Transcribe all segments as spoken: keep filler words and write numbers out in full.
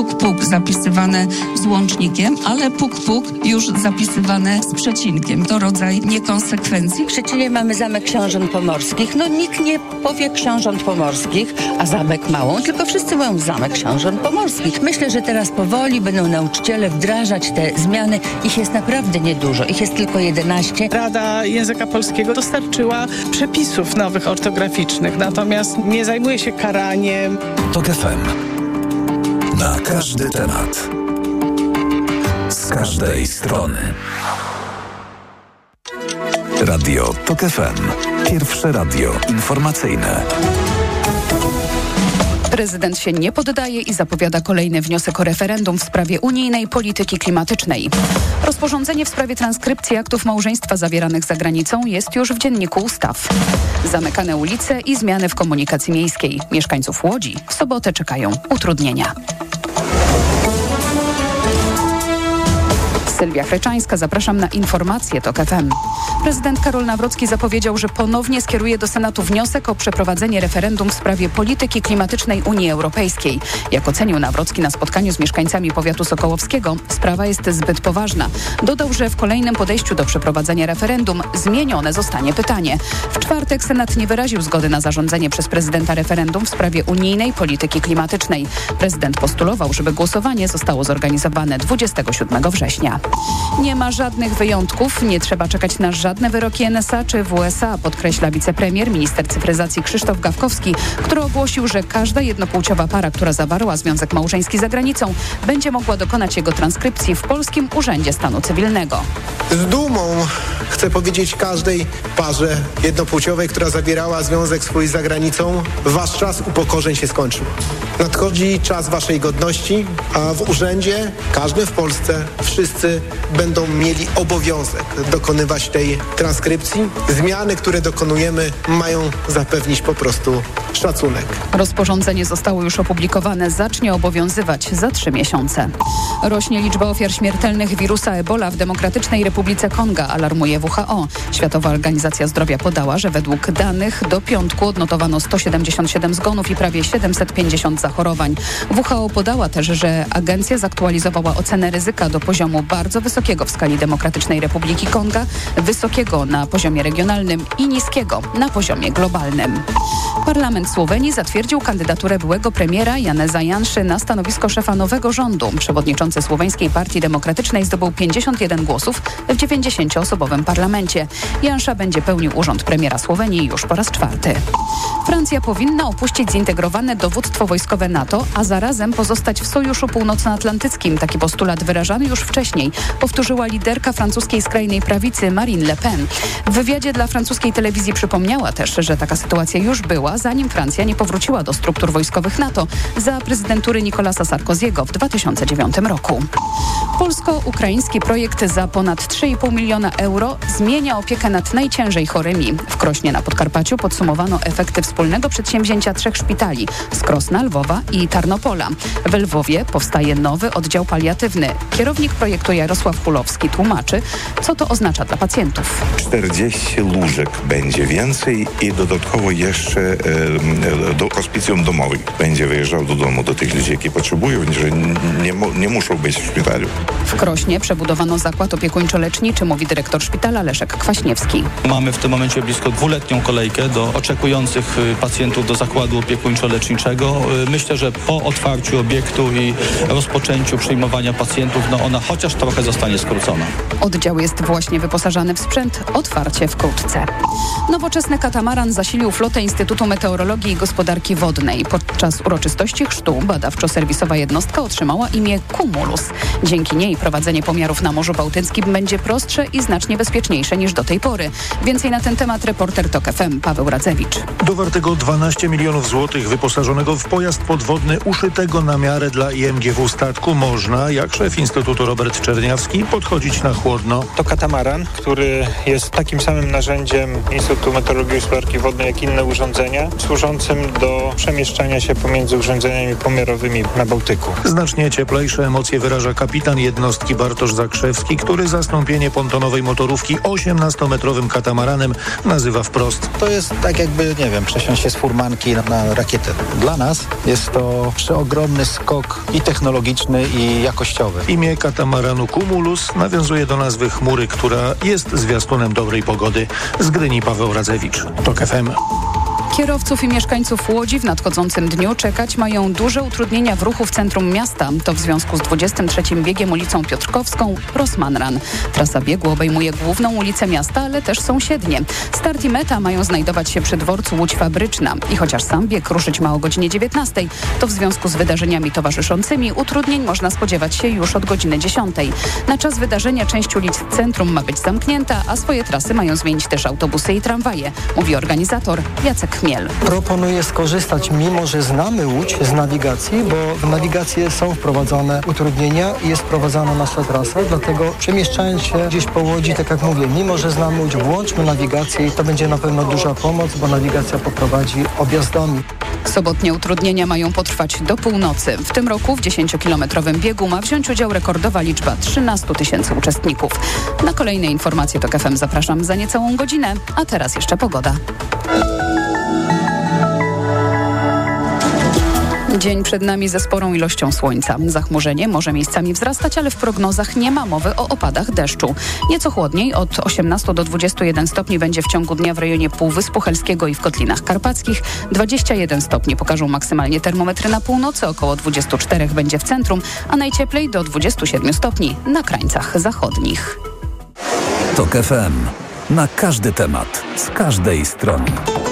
Puk zapisywane z łącznikiem, ale puk-puk już zapisywane z przecinkiem. To rodzaj niekonsekwencji. W Szczecinie mamy Zamek Książąt Pomorskich. No nikt nie powie Książąt Pomorskich, a Zamek Małą, tylko wszyscy mówią Zamek Książąt Pomorskich. Myślę, że teraz powoli będą nauczyciele wdrażać te zmiany. Ich jest naprawdę niedużo. Ich jest tylko jedenaście. Rada Języka Polskiego dostarczyła przepisów nowych ortograficznych, natomiast nie zajmuje się karaniem. TOK F M. Na każdy temat. Z każdej strony. Radio TOK F M. Pierwsze radio informacyjne. Prezydent się nie poddaje i zapowiada kolejny wniosek o referendum w sprawie unijnej polityki klimatycznej. Rozporządzenie w sprawie transkrypcji aktów małżeństwa zawieranych za granicą jest już w Dzienniku Ustaw. Zamykane ulice i zmiany w komunikacji miejskiej. Mieszkańców Łodzi w sobotę czekają utrudnienia. Sylwia Chreczańska, zapraszam na informacje TOK F M. Prezydent Karol Nawrocki zapowiedział, że ponownie skieruje do Senatu wniosek o przeprowadzenie referendum w sprawie polityki klimatycznej Unii Europejskiej. Jak ocenił Nawrocki na spotkaniu z mieszkańcami powiatu sokołowskiego, sprawa jest zbyt poważna. Dodał, że w kolejnym podejściu do przeprowadzenia referendum zmienione zostanie pytanie. W czwartek Senat nie wyraził zgody na zarządzenie przez prezydenta referendum w sprawie unijnej polityki klimatycznej. Prezydent postulował, żeby głosowanie zostało zorganizowane dwudziestego siódmego września. Nie ma żadnych wyjątków, nie trzeba czekać na żadne wyroki N S A czy W S A, podkreśla wicepremier, minister cyfryzacji Krzysztof Gawkowski, który ogłosił, że każda jednopłciowa para, która zawarła związek małżeński za granicą, będzie mogła dokonać jego transkrypcji w Polskim Urzędzie Stanu Cywilnego. Z dumą chcę powiedzieć każdej parze jednopłciowej, która zawierała związek swój za granicą, wasz czas upokorzeń się skończył. Nadchodzi czas waszej godności, a w urzędzie, każdy w Polsce, wszyscy będą mieli obowiązek dokonywać tej transkrypcji. Zmiany, które dokonujemy, mają zapewnić po prostu szacunek. Rozporządzenie zostało już opublikowane, zacznie obowiązywać za trzy miesiące. Rośnie liczba ofiar śmiertelnych wirusa Ebola w Demokratycznej Republice Konga, alarmuje W H O. Światowa Organizacja Zdrowia podała, że według danych do piątku odnotowano sto siedemdziesiąt siedem zgonów i prawie siedemset pięćdziesiąt zachorowań. W H O podała też, że agencja zaktualizowała ocenę ryzyka do poziomu bardzo wysokiego w skali Demokratycznej Republiki Konga, wysokiego na poziomie regionalnym i niskiego na poziomie globalnym. Parlament Słowenii zatwierdził kandydaturę byłego premiera Janeza Janszy na stanowisko szefa nowego rządu. Przewodniczący Słoweńskiej Partii Demokratycznej zdobył pięćdziesiąt jeden głosów w dziewięćdziesięcioosobowym parlamencie. Jansza będzie pełnił urząd premiera Słowenii już po raz czwarty. Francja powinna opuścić zintegrowane dowództwo wojskowe NATO, a zarazem pozostać w Sojuszu Północnoatlantyckim. Taki postulat wyrażany już wcześniej powtórzyła liderka francuskiej skrajnej prawicy Marine Le Pen. W wywiadzie dla francuskiej telewizji przypomniała też, że taka sytuacja już była, zanim Francja nie powróciła do struktur wojskowych NATO za prezydentury Nicolasa Sarkoziego w dwa tysiące dziewiątym roku. Polsko-ukraiński projekt za ponad trzy i pół miliona euro zmienia opiekę nad najciężej chorymi. W Krośnie na Podkarpaciu podsumowano efekty wspólnego przedsięwzięcia trzech szpitali z Krosna, Lwowa i Tarnopola. W Lwowie powstaje nowy oddział paliatywny. Kierownik projektu Jarosław Kulowski tłumaczy, co to oznacza dla pacjentów. czterdzieści łóżek będzie więcej i dodatkowo jeszcze e, do hospicjum domowych będzie wyjeżdżał do domu do tych ludzi, jakie potrzebują, że nie, nie muszą być w szpitalu. W Krośnie przebudowano zakład opiekuńczo-leczniczy, mówi dyrektor szpitala Leszek Kwaśniewski. Mamy w tym momencie blisko dwuletnią kolejkę do oczekujących pacjentów do zakładu opiekuńczo-leczniczego. Myślę, że po otwarciu obiektu i rozpoczęciu przyjmowania pacjentów, no ona chociaż trochę zostanie skrócona. Oddział jest właśnie wyposażany w sprzęt, otwarcie wkrótce. Nowoczesny katamaran zasilił flotę Instytutu Meteorologii i Gospodarki Wodnej. Podczas uroczystości chrztu badawczo-serwisowa jednostka otrzymała imię Cumulus. Dzięki niej prowadzenie pomiarów na Morzu Bałtyckim będzie prostsze i znacznie bezpieczniejsze niż do tej pory. Więcej na ten temat reporter TOK F M Paweł Radzewicz. Do wartego dwanaście milionów złotych wyposażonego w pojazd podwodny uszytego na miarę dla I M G W statku można, jak szef Instytutu Robert Czerwiński Czerniawski, podchodzić na chłodno. To katamaran, który jest takim samym narzędziem Instytutu Meteorologii i Gospodarki Wodnej, jak inne urządzenia, służącym do przemieszczania się pomiędzy urządzeniami pomiarowymi na Bałtyku. Znacznie cieplejsze emocje wyraża kapitan jednostki Bartosz Zakrzewski, który zastąpienie pontonowej motorówki osiemnastometrowym katamaranem nazywa wprost. To jest tak jakby, nie wiem, przesiąść się z furmanki na, na rakietę. Dla nas jest to przeogromny skok i technologiczny, i jakościowy. Imię katamaranu Cumulus nawiązuje do nazwy chmury, która jest zwiastunem dobrej pogody. Z Gdyni Paweł Radzewicz, TOK F M. Kierowców i mieszkańców Łodzi w nadchodzącym dniu czekać mają duże utrudnienia w ruchu w centrum miasta. To w związku z dwudziestym trzecim biegiem ulicą Piotrkowską Rossmann-Ran. Trasa biegu obejmuje główną ulicę miasta, ale też sąsiednie. Start i meta mają znajdować się przy dworcu Łódź Fabryczna. I chociaż sam bieg ruszyć ma o godzinie dziewiętnastej, to w związku z wydarzeniami towarzyszącymi utrudnień można spodziewać się już od godziny dziesiątej. Na czas wydarzenia część ulic centrum ma być zamknięta, a swoje trasy mają zmienić też autobusy i tramwaje, mówi organizator Jacek Chmiel. Proponuję skorzystać, mimo że znamy Łódź, z nawigacji, bo w nawigacji są wprowadzone utrudnienia i jest wprowadzana nasza trasa, dlatego przemieszczając się gdzieś po Łodzi, tak jak mówię, mimo że znamy Łódź, włączmy nawigację i to będzie na pewno duża pomoc, bo nawigacja poprowadzi objazdami. Sobotnie utrudnienia mają potrwać do północy. W tym roku w dziesięciokilometrowym biegu ma wziąć udział rekordowa liczba trzynastu tysięcy uczestników. Na kolejne informacje TOK F M zapraszam za niecałą godzinę, a teraz jeszcze pogoda. Dzień przed nami ze sporą ilością słońca. Zachmurzenie może miejscami wzrastać, ale w prognozach nie ma mowy o opadach deszczu. Nieco chłodniej, od osiemnastu do dwudziestu jeden stopni będzie w ciągu dnia w rejonie Półwyspu Helskiego i w Kotlinach Karpackich. dwadzieścia jeden stopni pokażą maksymalnie termometry na północy, około dwudziestu czterech będzie w centrum, a najcieplej do dwudziestu siedmiu stopni na krańcach zachodnich. TOK F M. Na każdy temat, z każdej strony.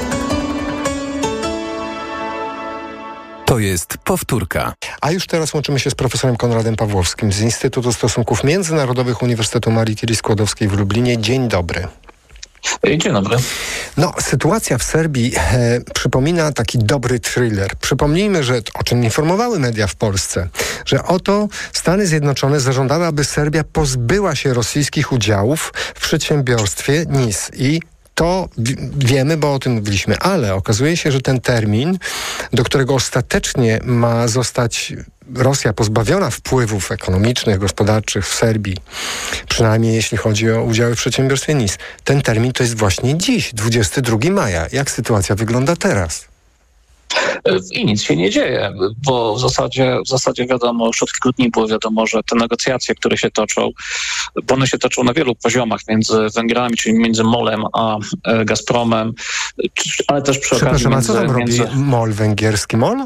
To jest powtórka. A już teraz łączymy się z profesorem Konradem Pawłowskim z Instytutu Stosunków Międzynarodowych Uniwersytetu Marii Curie Skłodowskiej w Lublinie. Dzień dobry. Dzień dobry. No, sytuacja w Serbii e, przypomina taki dobry thriller. Przypomnijmy, że o czym informowały media w Polsce, że oto Stany Zjednoczone zażądały, aby Serbia pozbyła się rosyjskich udziałów w przedsiębiorstwie N I S i to wiemy, bo o tym mówiliśmy, ale okazuje się, że ten termin, do którego ostatecznie ma zostać Rosja pozbawiona wpływów ekonomicznych, gospodarczych w Serbii, przynajmniej jeśli chodzi o udziały w przedsiębiorstwie N I S, ten termin to jest właśnie dziś, dwudziestego drugiego maja. Jak sytuacja wygląda teraz? I nic się nie dzieje, bo w zasadzie, w zasadzie wiadomo, już od kilku dni było wiadomo, że te negocjacje, które się toczą, bo one się toczą na wielu poziomach między Węgrami, czyli między MOL-em a Gazpromem, ale też przy okazji Przepraszam, między, a co tam między... robi MOL, węgierski MOL?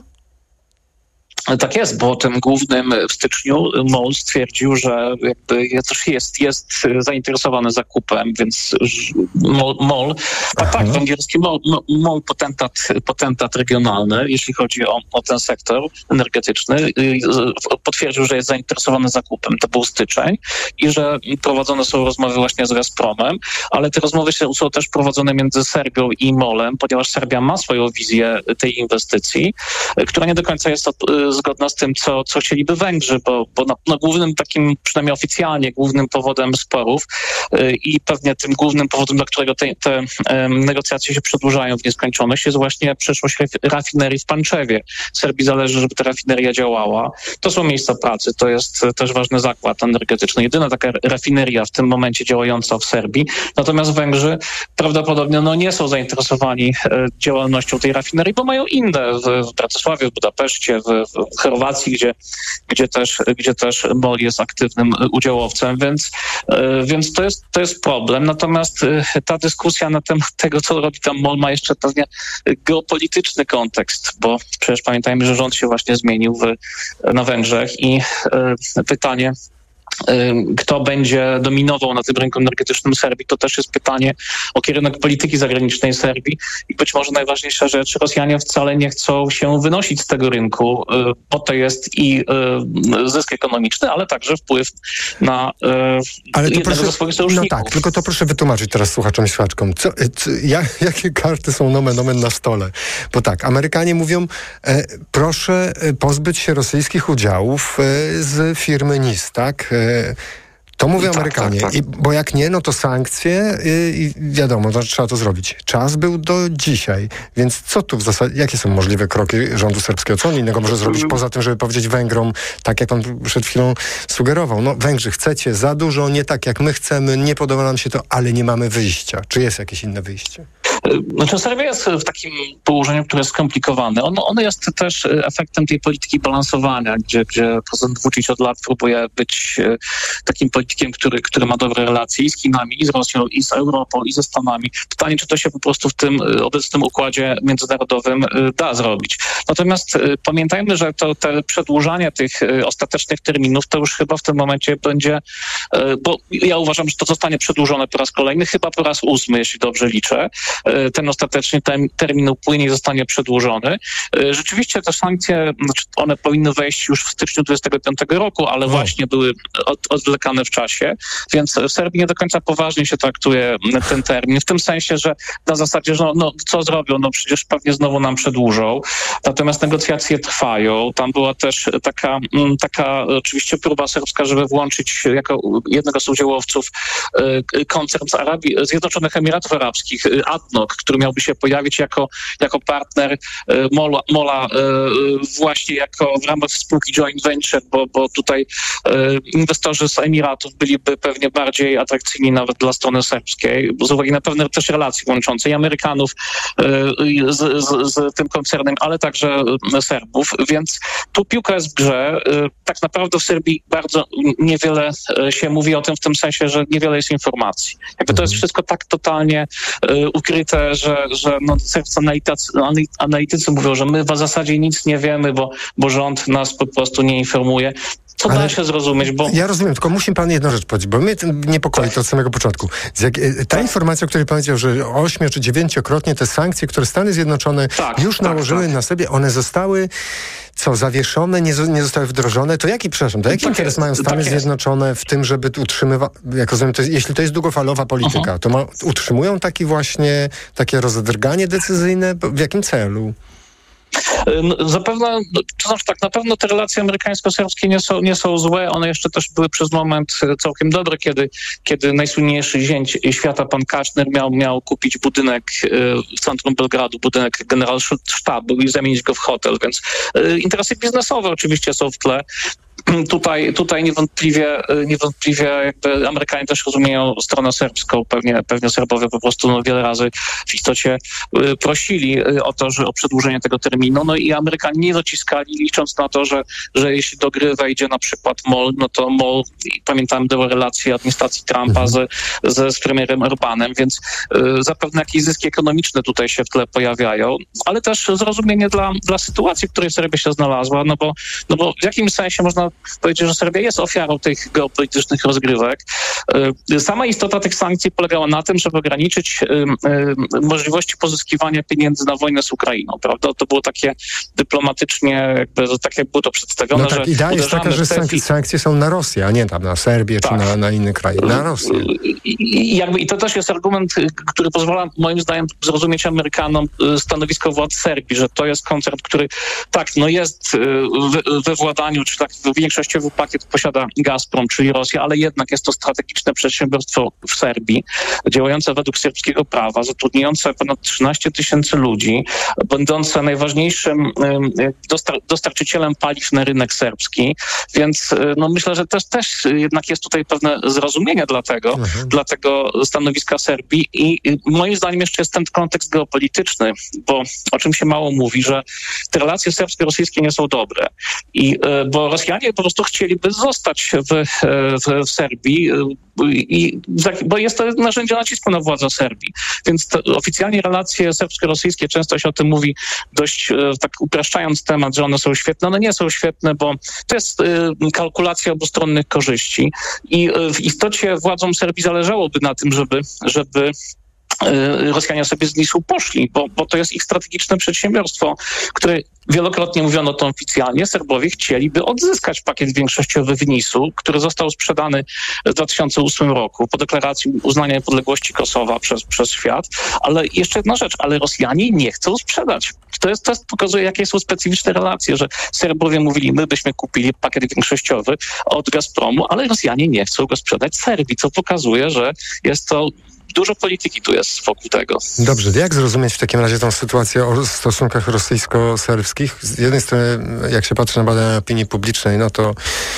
Tak jest, bo tym głównym w styczniu MOL stwierdził, że jakby też jest, jest zainteresowany zakupem, więc MOL, MOL tak, tak, węgierski MOL, MOL potentat, potentat regionalny, jeśli chodzi o, o ten sektor energetyczny, potwierdził, że jest zainteresowany zakupem. To był styczeń i że prowadzone są rozmowy właśnie z Gazpromem, ale te rozmowy są też prowadzone między Serbią i MOL-em, ponieważ Serbia ma swoją wizję tej inwestycji, która nie do końca jest od, zgodna z tym, co, co chcieliby Węgrzy, bo, bo na, na głównym takim, przynajmniej oficjalnie, głównym powodem sporów yy, i pewnie tym głównym powodem, dla którego te, te yy, negocjacje się przedłużają w nieskończoność, jest właśnie przyszłość rafinerii w Panczewie. Serbii zależy, żeby ta rafineria działała. To są miejsca pracy, to jest też ważny zakład energetyczny. Jedyna taka rafineria w tym momencie działająca w Serbii. Natomiast Węgrzy prawdopodobnie no, nie są zainteresowani yy, działalnością tej rafinerii, bo mają inne w, w Bratysławie, w Budapeszcie, w, w Chorwacji, gdzie, gdzie też, gdzie też MOL jest aktywnym udziałowcem, więc, więc to jest, to jest problem. Natomiast ta dyskusja na temat tego, co robi tam MOL, ma jeszcze pewnie geopolityczny kontekst, bo przecież pamiętajmy, że rząd się właśnie zmienił w, na Węgrzech i pytanie, kto będzie dominował na tym rynku energetycznym Serbii, to też jest pytanie o kierunek polityki zagranicznej Serbii i być może najważniejsza rzecz, Rosjanie wcale nie chcą się wynosić z tego rynku, bo to jest i zysk ekonomiczny, ale także wpływ na ale jednego proszę, ze swoich sojuszników. No tak, tylko to proszę wytłumaczyć teraz słuchaczom i słuchaczkom, co, co, jak, jakie karty są nomen omen na stole? Bo tak, Amerykanie mówią, e, proszę pozbyć się rosyjskich udziałów e, z firmy N I S, tak? To mówią tak, Amerykanie, tak, tak. I, bo jak nie, no to sankcje i, i wiadomo, to trzeba to zrobić. Czas był do dzisiaj, więc co tu w zasadzie, jakie są możliwe kroki rządu serbskiego? Co on innego może zrobić poza tym, żeby powiedzieć Węgrom, tak jak on przed chwilą sugerował, no Węgrzy, chcecie za dużo, nie tak jak my chcemy, nie podoba nam się to, ale nie mamy wyjścia. Czy jest jakieś inne wyjście? Znaczy Serbia jest w takim położeniu, które jest skomplikowane. Ono, ono jest też efektem tej polityki balansowania, gdzie, gdzie prezydent Vučić od lat próbuje być takim politykiem, który, który ma dobre relacje i z Chinami, i z Rosją, i z Europą, i ze Stanami. Pytanie, czy to się po prostu w tym obecnym układzie międzynarodowym da zrobić. Natomiast pamiętajmy, że to te przedłużanie tych ostatecznych terminów to już chyba w tym momencie będzie, bo ja uważam, że to zostanie przedłużone po raz kolejny, chyba po raz ósmy, jeśli dobrze liczę. Ten ostateczny termin upłynie i zostanie przedłużony. Rzeczywiście te sankcje, znaczy one powinny wejść już w styczniu dwudziestego piątego roku, ale o. właśnie były od, odwlekane w czasie, więc w Serbii nie do końca poważnie się traktuje ten termin, w tym sensie, że na zasadzie, że no, no co zrobią, no przecież pewnie znowu nam przedłużą. Natomiast negocjacje trwają. Tam była też taka, taka oczywiście próba serbska, żeby włączyć jako jednego z udziałowców koncern z Arabii, Zjednoczonych Emiratów Arabskich, A D N O C, który miałby się pojawić jako, jako partner Mola, Mola właśnie jako w ramach spółki joint venture, bo, bo tutaj inwestorzy z Emiratów byliby pewnie bardziej atrakcyjni nawet dla strony serbskiej, z uwagi na pewne też relacje łączące i Amerykanów z, z, z tym koncernem, ale także Serbów, więc tu piłka jest w grze. Tak naprawdę w Serbii bardzo niewiele się mówi o tym, w tym sensie, że niewiele jest informacji. Jakby to jest wszystko tak totalnie ukryte, że, że no, serbscy analitycy, analitycy mówią, że my w zasadzie nic nie wiemy, bo, bo rząd nas po prostu nie informuje. Co Ale da się zrozumieć, bo... Ja rozumiem, tylko musi pan jedną rzecz powiedzieć, bo mnie niepokoi to od samego początku. Jak, ta informacja, o której pan powiedział, że ośmiu czy dziewięciokrotnie te sankcje, które Stany Zjednoczone tak, już tak, nałożyły tak. na sobie, one zostały co, zawieszone, nie, nie zostały wdrożone, to jaki, przepraszam, to jaki tak interes jest, mają Stany tak Zjednoczone w tym, żeby utrzymywać, jak rozumiem, to jest, jeśli to jest długofalowa polityka, uh-huh. to ma, utrzymują taki właśnie, takie rozdrganie decyzyjne, w jakim celu? Zapewne, to znaczy tak, na pewno te relacje amerykańsko-serbskie nie są, nie są złe, one jeszcze też były przez moment całkiem dobre, kiedy, kiedy najsłynniejszy zięć świata, pan Kaszner, miał, miał kupić budynek w centrum Belgradu, budynek generalsztabu i zamienić go w hotel, więc interesy biznesowe oczywiście są w tle. Tutaj, tutaj niewątpliwie, niewątpliwie jakby Amerykanie też rozumieją stronę serbską. Pewnie, pewnie Serbowie po prostu no, wiele razy w istocie prosili o to, że o przedłużenie tego terminu. No i Amerykanie nie dociskali, licząc na to, że, że jeśli do gry wejdzie na przykład M O L, no to M O L, pamiętam, były relacje administracji Trumpa z, z, z premierem Orbanem, więc y, zapewne jakieś zyski ekonomiczne tutaj się w tle pojawiają, ale też zrozumienie dla, dla sytuacji, w której Serbia się znalazła, no bo, no bo w jakimś sensie można powiedzieć, że Serbia jest ofiarą tych geopolitycznych rozgrywek. Sama istota tych sankcji polegała na tym, żeby ograniczyć możliwości pozyskiwania pieniędzy na wojnę z Ukrainą, prawda? To było takie dyplomatycznie, jakby tak jak było to przedstawione, no tak, że idea jest taka, że sankcje, sankcje są na Rosję, a nie tam na Serbię tak. czy na, na inny kraj. Na Rosję. I, i, jakby, I to też jest argument, który pozwala moim zdaniem zrozumieć Amerykanom stanowisko władz Serbii, że to jest koncern, który tak, no jest we, we władaniu, czy tak większościowy pakiet posiada Gazprom, czyli Rosja, ale jednak jest to strategiczne przedsiębiorstwo w Serbii, działające według serbskiego prawa, zatrudniające ponad trzynaście tysięcy ludzi, będące najważniejszym dostar- dostarczycielem paliw na rynek serbski, więc no myślę, że też, też jednak jest tutaj pewne zrozumienie dla tego, mhm. dla tego stanowiska Serbii i moim zdaniem jeszcze jest ten kontekst geopolityczny, bo o czym się mało mówi, że te relacje serbsko-rosyjskie nie są dobre i bo Rosjanie po prostu chcieliby zostać w, w, w Serbii, i, bo jest to narzędzie nacisku na władzę Serbii. Więc to, oficjalnie relacje serbsko-rosyjskie, często się o tym mówi dość tak upraszczając temat, że one są świetne. One nie są świetne, bo to jest kalkulacja obustronnych korzyści i w istocie władzom Serbii zależałoby na tym, żeby, żeby Rosjanie sobie z Nisu poszli, bo, bo to jest ich strategiczne przedsiębiorstwo, które wielokrotnie mówiono to oficjalnie, Serbowie chcieliby odzyskać pakiet większościowy w Nisu, który został sprzedany w dwa tysiące ósmym roku po deklaracji uznania niepodległości Kosowa przez, przez świat. Ale jeszcze jedna rzecz, ale Rosjanie nie chcą sprzedać. To jest, to jest pokazuje, jakie są specyficzne relacje, że Serbowie mówili, my byśmy kupili pakiet większościowy od Gazpromu, ale Rosjanie nie chcą go sprzedać Serbii, co pokazuje, że jest to dużo polityki tu jest wokół tego. Dobrze, jak zrozumieć w takim razie tą sytuację o stosunkach rosyjsko-serbskich? Z jednej strony, jak się patrzy na badania opinii publicznej, no to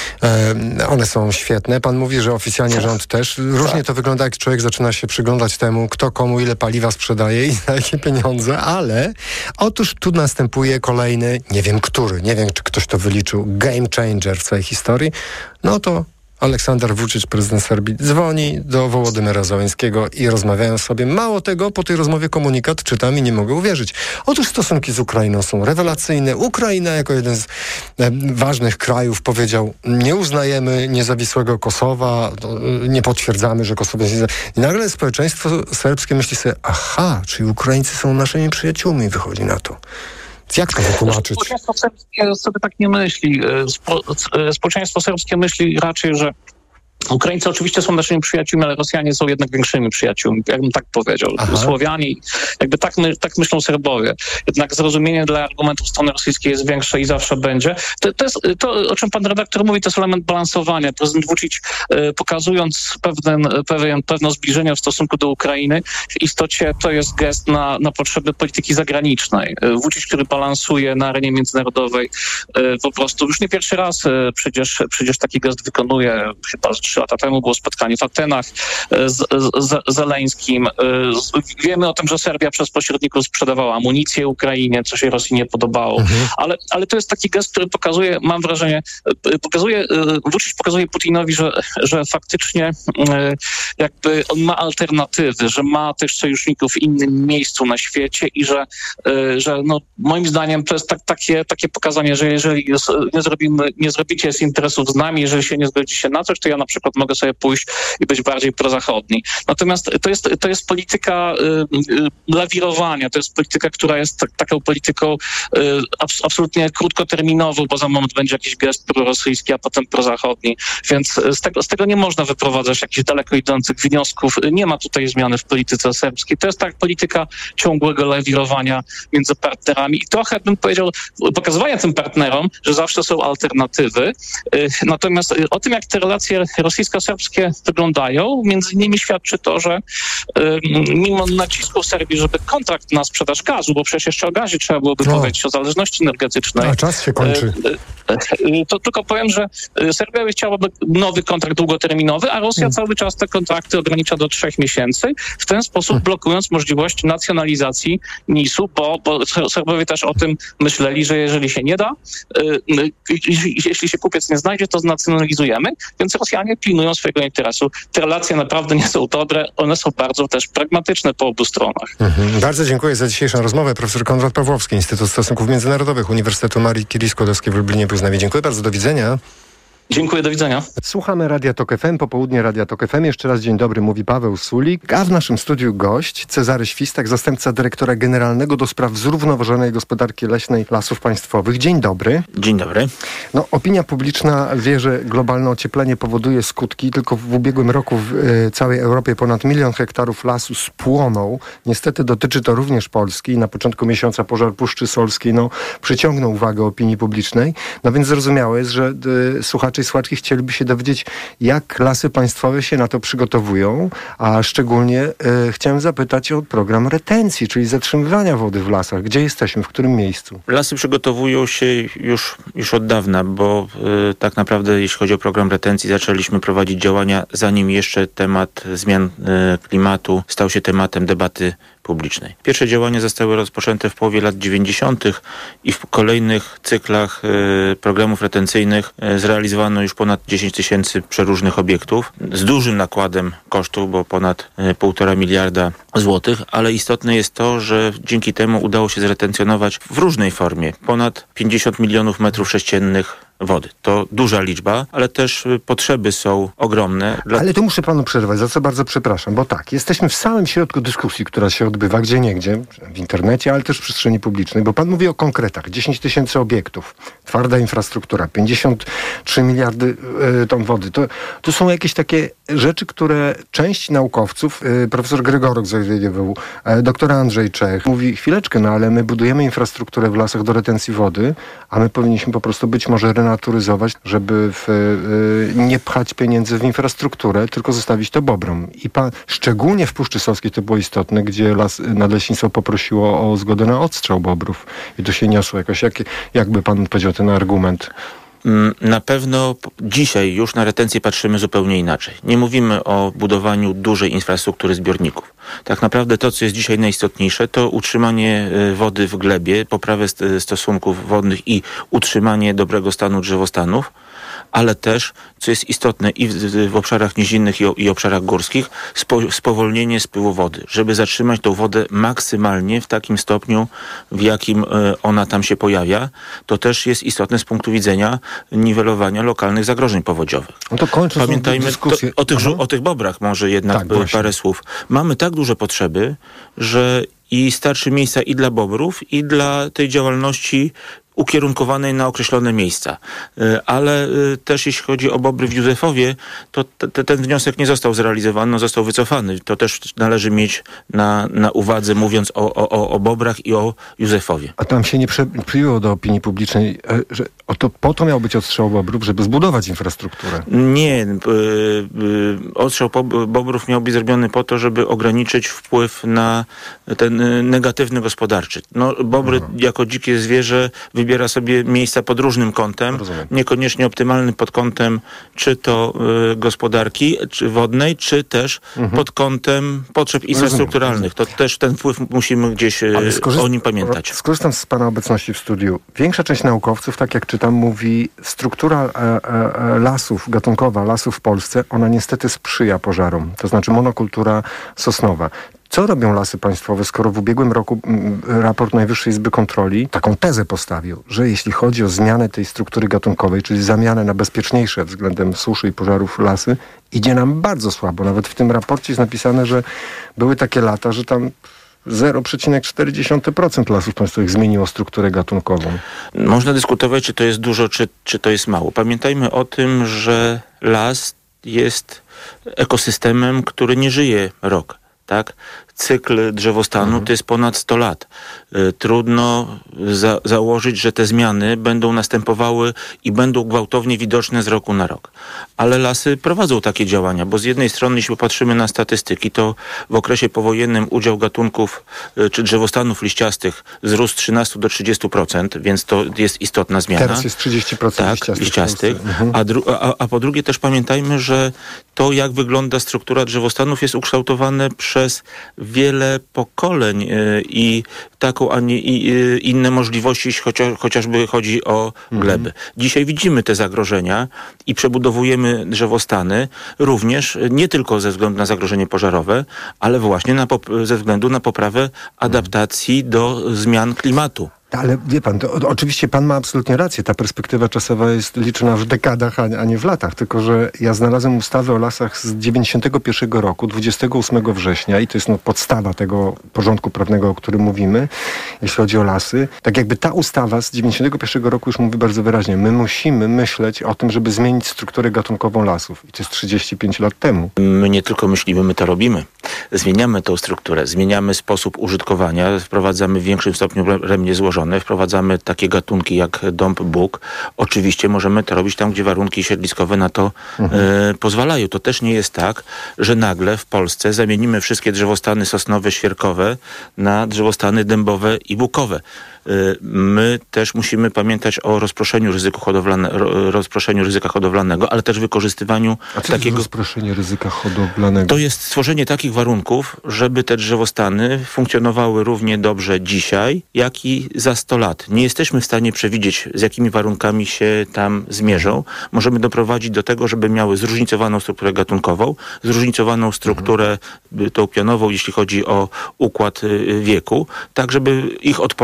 e, one są świetne. Pan mówi, że oficjalnie rząd też. Różnie to wygląda, jak człowiek zaczyna się przyglądać temu, kto komu ile paliwa sprzedaje i za jakie pieniądze, ale otóż tu następuje kolejny, nie wiem który, nie wiem, czy ktoś to wyliczył, game changer w całej historii. No to Aleksander Vučić, prezydent Serbii, dzwoni do Wołodymyra Zełenskiego i rozmawiają sobie. Mało tego, po tej rozmowie komunikat czytam i nie mogę uwierzyć. Otóż stosunki z Ukrainą są rewelacyjne. Ukraina jako jeden z e, ważnych krajów powiedział, nie uznajemy niezawisłego Kosowa, to, e, nie potwierdzamy, że Kosowo jest niezawisłe. I nagle społeczeństwo serbskie myśli sobie, aha, czyli Ukraińcy są naszymi przyjaciółmi, wychodzi na to. Jak to wytłumaczyć? Społeczeństwo serbskie sobie tak nie myśli. Spo, społeczeństwo serbskie myśli raczej, że Ukraińcy oczywiście są naszymi przyjaciółmi, ale Rosjanie są jednak większymi przyjaciółmi, jakbym tak powiedział. Aha. Słowianie, jakby tak, my, tak myślą Serbowie. Jednak zrozumienie dla argumentów strony rosyjskiej jest większe i zawsze będzie. To, to, jest, to o czym pan redaktor mówi, to jest element balansowania. Prezydent Vučić, e, pokazując pewien, pewien, pewne zbliżenie w stosunku do Ukrainy, w istocie to jest gest na, na potrzeby polityki zagranicznej. E, Vučić, który balansuje na arenie międzynarodowej, e, po prostu już nie pierwszy raz e, przecież, przecież taki gest wykonuje, chyba trzy lata temu było spotkanie w Atenach z, z Zeleńskim. Wiemy o tym, że Serbia przez pośredników sprzedawała amunicję Ukrainie, co się Rosji nie podobało. Mhm. Ale, ale to jest taki gest, który pokazuje, mam wrażenie, pokazuje, Vučić pokazuje Putinowi, że, że faktycznie jakby on ma alternatywy, że ma też sojuszników w innym miejscu na świecie i że, że no, moim zdaniem to jest tak, takie, takie pokazanie, że jeżeli nie zrobimy, nie zrobicie z interesów z nami, jeżeli się nie zgodzicie na coś, to ja na przykład mogę sobie pójść i być bardziej prozachodni. Natomiast to jest, to jest polityka y, y, lawirowania, to jest polityka, która jest tak, taką polityką y, abs, absolutnie krótkoterminową, bo za moment będzie jakiś gest prorosyjski, a potem prozachodni. Więc z tego, z tego nie można wyprowadzać jakichś daleko idących wniosków. Nie ma tutaj zmiany w polityce serbskiej. To jest tak polityka ciągłego lawirowania między partnerami i trochę bym powiedział, pokazywania tym partnerom, że zawsze są alternatywy. Y, natomiast y, o tym, jak te relacje rosyjsko-serbskie wyglądają, między innymi świadczy to, że y, mimo nacisku w Serbii, żeby kontrakt na sprzedaż gazu, bo przecież jeszcze o gazie trzeba byłoby no. powiedzieć, o zależności energetycznej. A czas się kończy. Y, y, to tylko powiem, że Serbia chciałaby nowy kontrakt długoterminowy, a Rosja hmm. cały czas te kontrakty ogranicza do trzech miesięcy, w ten sposób hmm. blokując możliwość nacjonalizacji Nisu, bo, bo Serbowie też o tym myśleli, że jeżeli się nie da, y, y, jeśli się kupiec nie znajdzie, to znacjonalizujemy, więc Rosjanie pilnują swojego interesu. Te relacje naprawdę nie są dobre, one są bardzo też pragmatyczne po obu stronach. Mhm. Bardzo dziękuję za dzisiejszą rozmowę. Profesor Konrad Pawłowski, Instytut Stosunków Międzynarodowych Uniwersytetu Marii Curie-Skłodowskiej w Lublinie był z nami. Dziękuję bardzo, do widzenia. Dziękuję, do widzenia. Słuchamy Radia Tok F M, popołudnie Radia Tok F M. Jeszcze raz dzień dobry, mówi Paweł Sulik, a w naszym studiu gość Cezary Świstak, zastępca dyrektora generalnego do spraw zrównoważonej gospodarki leśnej Lasów Państwowych. Dzień dobry. Dzień dobry. No, opinia publiczna wie, że globalne ocieplenie powoduje skutki. Tylko w ubiegłym roku w y, całej Europie ponad milion hektarów lasu spłonął. Niestety dotyczy to również Polski. Na początku miesiąca pożar Puszczy Solskiej no, przyciągnął uwagę opinii publicznej. No więc zrozumiałe jest, że y, słuchacze i słuchaczki chcieliby się dowiedzieć, jak Lasy Państwowe się na to przygotowują, a szczególnie y, chciałem zapytać o program retencji, czyli zatrzymywania wody w lasach. Gdzie jesteśmy, w którym miejscu? Lasy przygotowują się już, już od dawna, bo y, tak naprawdę jeśli chodzi o program retencji, zaczęliśmy prowadzić działania, zanim jeszcze temat zmian y, klimatu stał się tematem debaty publicznej. Pierwsze działania zostały rozpoczęte w połowie lat dziewięćdziesiątych i w kolejnych cyklach y, programów retencyjnych y, zrealizowano już ponad dziesięć tysięcy przeróżnych obiektów z dużym nakładem kosztów, bo ponad y, półtora miliarda złotych, ale istotne jest to, że dzięki temu udało się zretencjonować w różnej formie ponad pięćdziesiąt milionów metrów sześciennych wody. To duża liczba, ale też potrzeby są ogromne. Dla... Ale tu muszę panu przerwać, za co bardzo przepraszam, bo tak, jesteśmy w samym środku dyskusji, która się odbywa gdzieniegdzie, w internecie, ale też w przestrzeni publicznej, bo pan mówi o konkretach. dziesięć tysięcy obiektów, twarda infrastruktura, pięćdziesiąt trzy miliardy y, ton wody. To, to są jakieś takie rzeczy, które część naukowców, y, profesor Grygoruk z O Z G W, y, doktor Andrzej Czech, mówi chwileczkę, no ale my budujemy infrastrukturę w lasach do retencji wody, a my powinniśmy po prostu być może renaturyzować, żeby w, y, nie pchać pieniędzy w infrastrukturę, tylko zostawić to bobrom. I pan, szczególnie w Puszczy Soskiej to było istotne, gdzie las, nadleśnictwo poprosiło o zgodę na odstrzał bobrów. I to się niosło jakoś. Jak, jakby pan odpowiedział ten argument? Na pewno dzisiaj już na retencję patrzymy zupełnie inaczej. Nie mówimy o budowaniu dużej infrastruktury zbiorników. Tak naprawdę to, co jest dzisiaj najistotniejsze, to utrzymanie wody w glebie, poprawę stosunków wodnych i utrzymanie dobrego stanu drzewostanów, ale też, co jest istotne i w, w obszarach nizinnych i, o, i obszarach górskich, spo, spowolnienie spływu wody, żeby zatrzymać tą wodę maksymalnie w takim stopniu, w jakim y, ona tam się pojawia. To też jest istotne z punktu widzenia niwelowania lokalnych zagrożeń powodziowych. No to kończąc Pamiętajmy to, o, tych, o tych bobrach może jednak tak, parę właśnie. słów. Mamy tak duże potrzeby, że i starczy miejsca i dla bobrów, i dla tej działalności ukierunkowanej na określone miejsca. Ale też jeśli chodzi o bobry w Józefowie, to t- ten wniosek nie został zrealizowany, no został wycofany. To też należy mieć na, na uwadze, mówiąc o, o, o bobrach i o Józefowie. A tam się nie prze- przyjęło do opinii publicznej, że oto po to miał być odstrzał bobrów, żeby zbudować infrastrukturę. Nie. Yy, yy, odstrzał bobrów miał być zrobiony po to, żeby ograniczyć wpływ na ten yy, negatywny gospodarczy. No, bobry Aha. jako dzikie zwierzę wybiera sobie miejsca pod różnym kątem, Rozumiem. niekoniecznie optymalnym pod kątem czy to y, gospodarki czy wodnej, czy też mhm. pod kątem potrzeb infrastrukturalnych. To też ten wpływ musimy gdzieś y, skorzyst- o nim pamiętać. Skorzystam z pana obecności w studiu. Większa część naukowców, tak jak czytam, mówi, struktura e, e, lasów, gatunkowa lasów w Polsce, ona niestety sprzyja pożarom. To znaczy monokultura sosnowa. Co robią Lasy Państwowe, skoro w ubiegłym roku m, raport Najwyższej Izby Kontroli taką tezę postawił, że jeśli chodzi o zmianę tej struktury gatunkowej, czyli zamianę na bezpieczniejsze względem suszy i pożarów lasy, idzie nam bardzo słabo. Nawet w tym raporcie jest napisane, że były takie lata, że tam zero przecinek cztery procent lasów państwowych zmieniło strukturę gatunkową. Można dyskutować, czy to jest dużo, czy, czy to jest mało. Pamiętajmy o tym, że las jest ekosystemem, który nie żyje rok. Tak? Cykl drzewostanu mhm. to jest ponad sto lat. Y, trudno za, założyć, że te zmiany będą następowały i będą gwałtownie widoczne z roku na rok. Ale lasy prowadzą takie działania, bo z jednej strony, jeśli popatrzymy na statystyki, to w okresie powojennym udział gatunków y, czy drzewostanów liściastych wzrósł z trzynastu do trzydziestu procent, więc to jest istotna zmiana. Teraz jest trzydzieści procent tak, liściastych. liściastych. Mhm. A, dru- a, a po drugie też pamiętajmy, że to, jak wygląda struktura drzewostanów, jest ukształtowane przez wiele pokoleń y, i taką, a nie i, y, inne możliwości, chociaż, chociażby chodzi o gleby. Mhm. Dzisiaj widzimy te zagrożenia i przebudowujemy drzewostany również nie tylko ze względu na zagrożenie pożarowe, ale właśnie na pop- ze względu na poprawę adaptacji mhm. do zmian klimatu. Ale wie pan, to, to, oczywiście pan ma absolutnie rację. Ta perspektywa czasowa jest liczona w dekadach, a, a nie w latach. Tylko że ja znalazłem ustawę o lasach z dziewięćdziesiątego pierwszego roku, dwudziestego ósmego września i to jest no, podstawa tego porządku prawnego, o którym mówimy, jeśli chodzi o lasy. Tak jakby ta ustawa z dziewięćdziesiątego pierwszego roku już mówi bardzo wyraźnie. My musimy myśleć o tym, żeby zmienić strukturę gatunkową lasów. I to jest trzydzieści pięć lat temu. My nie tylko myślimy, my to robimy. Zmieniamy tą strukturę, zmieniamy sposób użytkowania, wprowadzamy w większym stopniu remnie złożone, wprowadzamy takie gatunki jak dąb, bóg. Oczywiście możemy to robić tam, gdzie warunki siedliskowe na to mhm. e, pozwalają. To też nie jest tak, że nagle w Polsce zamienimy wszystkie drzewostany sosnowe, świerkowe na drzewostany dębowe i bukowe. My też musimy pamiętać o rozproszeniu ryzyka hodowlanego, rozproszeniu ryzyka hodowlanego, ale też wykorzystywaniu A co takiego... jest rozproszenie ryzyka hodowlanego? To jest stworzenie takich warunków, żeby te drzewostany funkcjonowały równie dobrze dzisiaj, jak i za sto lat. Nie jesteśmy w stanie przewidzieć, z jakimi warunkami się tam zmierzą. Możemy doprowadzić do tego, żeby miały zróżnicowaną strukturę gatunkową, zróżnicowaną strukturę mhm. tą pionową, jeśli chodzi o układ wieku, tak żeby ich odporność była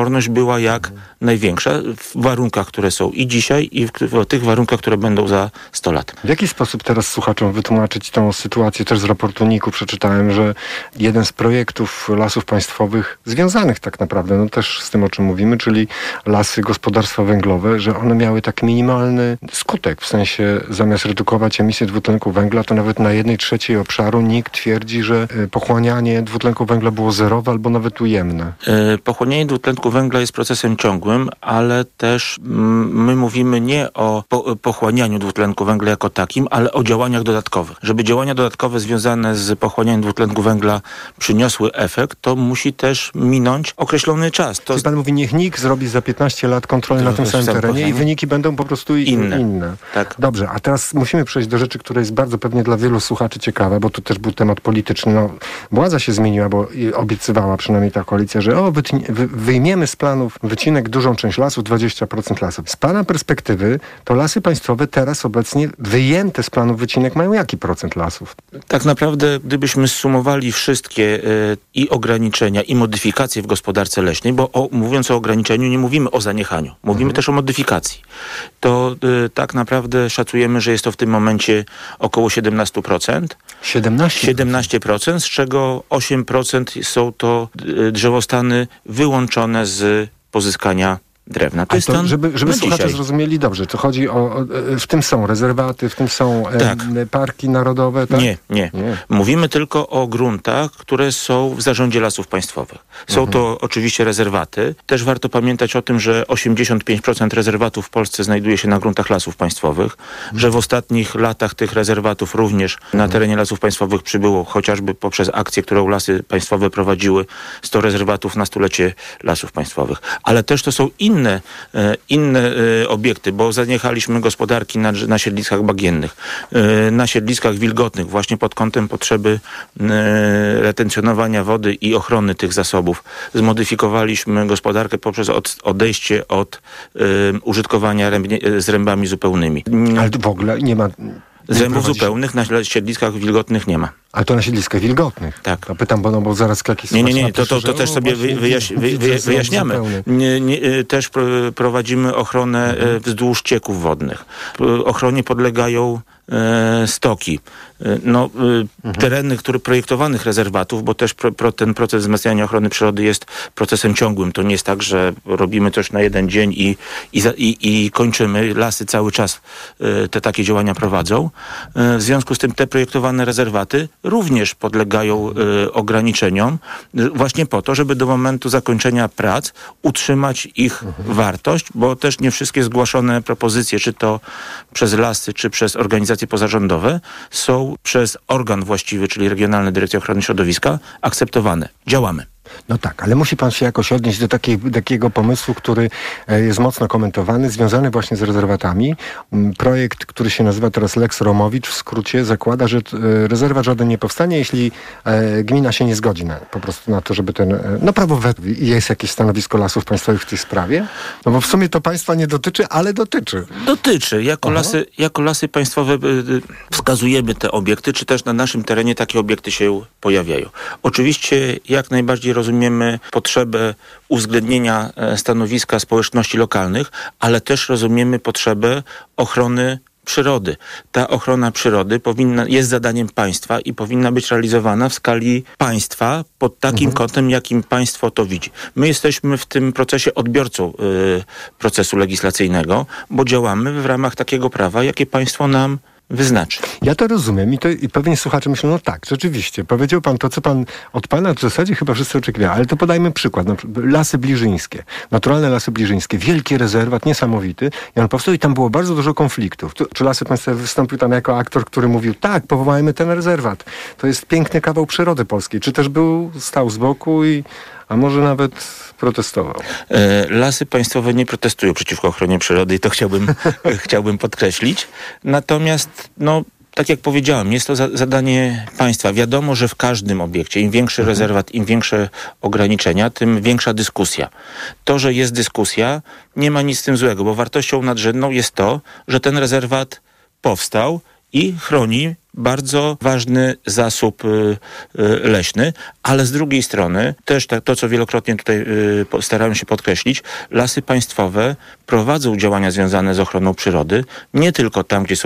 była jak największa w warunkach, które są i dzisiaj, i w, w tych warunkach, które będą za sto lat. W jaki sposób teraz słuchaczom wytłumaczyć tą sytuację? Też z raportu N I K-u przeczytałem, że jeden z projektów Lasów Państwowych, związanych tak naprawdę, no też z tym, o czym mówimy, czyli lasy gospodarstwa węglowe, że one miały tak minimalny skutek, w sensie zamiast redukować emisję dwutlenku węgla, to nawet na jednej trzeciej obszaru N I K twierdzi, że pochłanianie dwutlenku węgla było zerowe albo nawet ujemne. Yy, pochłanianie dwutlenku węgla jest procesem ciągłym, ale też mm, my mówimy nie o po, pochłanianiu dwutlenku węgla jako takim, ale o działaniach dodatkowych. Żeby działania dodatkowe związane z pochłanianiem dwutlenku węgla przyniosły efekt, to musi też minąć określony czas. To Czyli pan mówi, niech N I K zrobi za piętnaście lat kontrolę na tym samym terenie i wyniki będą po prostu inne. inne. Tak. Dobrze, a teraz musimy przejść do rzeczy, która jest bardzo pewnie dla wielu słuchaczy ciekawa, bo to też był temat polityczny. No, władza się zmieniła, bo obiecywała przynajmniej ta koalicja, że o, wytnie, wy, wyjmiemy z planów wycinek dużą część lasów, dwadzieścia procent lasów. Z pana perspektywy to Lasy Państwowe teraz obecnie wyjęte z planów wycinek mają jaki procent lasów? Tak naprawdę, gdybyśmy zsumowali wszystkie y, i ograniczenia, i modyfikacje w gospodarce leśnej, bo o, mówiąc o ograniczeniu, nie mówimy o zaniechaniu, mówimy mhm. też o modyfikacji, to y, tak naprawdę szacujemy, że jest to w tym momencie około siedemnaście procent. siedemnaście procent? siedemnaście procent, z czego osiem procent są to y, drzewostany wyłączone z pozyskania drewna. To A jest to, stan żeby, żeby na słuchacze dzisiaj. zrozumieli dobrze, to chodzi o, o... W tym są rezerwaty, w tym są Tak. e, parki narodowe, tak? Nie, nie, nie. Mówimy tylko o gruntach, które są w zarządzie Lasów Państwowych. Są mhm. to oczywiście rezerwaty. Też warto pamiętać o tym, że osiemdziesiąt pięć procent rezerwatów w Polsce znajduje się na gruntach Lasów Państwowych, mhm. że w ostatnich latach tych rezerwatów również mhm. na terenie Lasów Państwowych przybyło, chociażby poprzez akcje, którą Lasy Państwowe prowadziły, sto rezerwatów na stulecie Lasów Państwowych. Ale też to są inne Inne, inne obiekty, bo zaniechaliśmy gospodarki na, na siedliskach bagiennych, na siedliskach wilgotnych, właśnie pod kątem potrzeby retencjonowania wody i ochrony tych zasobów. Zmodyfikowaliśmy gospodarkę poprzez od, odejście od um, użytkowania rębnie, z rębami zupełnymi. Ale w ogóle nie ma... Zębów zupełnych na siedliskach wilgotnych nie ma. Ale to na siedliskach wilgotnych? Tak. To pytam, bo, no, bo zaraz jakiś... Nie, nie, nie, to, to, to też sobie wyjaś, wy, wy, wyjaśniamy. Nie, nie, też prowadzimy ochronę mhm. wzdłuż cieków wodnych. Ochronie podlegają e, stoki. No, mhm. tereny, które projektowanych rezerwatów, bo też pro, pro, ten proces wzmacniania ochrony przyrody jest procesem ciągłym. To nie jest tak, że robimy coś na jeden dzień i, i, i, i kończymy. Lasy cały czas e, te takie działania prowadzą. E, w związku z tym te projektowane rezerwaty również podlegają e, ograniczeniom e, właśnie po to, żeby do momentu zakończenia prac utrzymać ich mhm. wartość, bo też nie wszystkie zgłaszane propozycje, czy to przez lasy, czy przez organizacje pozarządowe, są przez organ właściwy, czyli Regionalna Dyrekcja Ochrony Środowiska, akceptowane. Działamy. No tak, ale musi pan się jakoś odnieść do takiej, takiego pomysłu, który jest mocno komentowany, związany właśnie z rezerwatami. Projekt, który się nazywa teraz Lex Romowicz, w skrócie zakłada, że rezerwat żaden nie powstanie, jeśli gmina się nie zgodzi na, po prostu na to, żeby ten... No prawo wetro. Jest jakieś stanowisko Lasów Państwowych w tej sprawie? No bo w sumie to państwa nie dotyczy, ale dotyczy. Dotyczy. Jako, lasy, jako lasy państwowe wskazujemy te obiekty, czy też na naszym terenie takie obiekty się pojawiają. Oczywiście jak najbardziej rozumiemy potrzebę uwzględnienia stanowiska społeczności lokalnych, ale też rozumiemy potrzebę ochrony przyrody. Ta ochrona przyrody powinna, jest zadaniem państwa i powinna być realizowana w skali państwa pod takim mhm. kątem, jakim państwo to widzi. My jesteśmy w tym procesie odbiorcą y, procesu legislacyjnego, bo działamy w ramach takiego prawa, jakie państwo nam wyznaczy. Ja to rozumiem i, to, i pewnie słuchacze myślą, no tak, rzeczywiście, powiedział pan to, co pan od pana w zasadzie chyba wszyscy oczekiwali, ale to podajmy przykład. No, lasy bliżyńskie, naturalne lasy bliżyńskie, wielki rezerwat, niesamowity, i on powstał i tam było bardzo dużo konfliktów. Tu, czy Lasy Państwowe wystąpił tam jako aktor, który mówił, tak, powołajmy ten rezerwat. To jest piękny kawał przyrody polskiej. Czy też był, stał z boku i a może nawet protestował? Lasy Państwowe nie protestują przeciwko ochronie przyrody i to chciałbym, chciałbym podkreślić. Natomiast, no, tak jak powiedziałem, jest to za, zadanie państwa. Wiadomo, że w każdym obiekcie, im większy mhm. rezerwat, im większe ograniczenia, tym większa dyskusja. To, że jest dyskusja, nie ma nic z tym złego, bo wartością nadrzędną jest to, że ten rezerwat powstał i chroni bardzo ważny zasób leśny, ale z drugiej strony też to, co wielokrotnie tutaj starałem się podkreślić, lasy państwowe prowadzą działania związane z ochroną przyrody, nie tylko tam, gdzie są